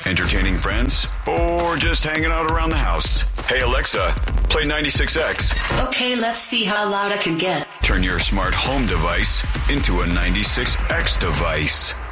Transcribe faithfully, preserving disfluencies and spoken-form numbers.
entertaining friends, or just hanging out around the house. Hey Alexa, play ninety-six X. Okay, let's see how loud I can get. Turn your smart home device into a ninety-six X device.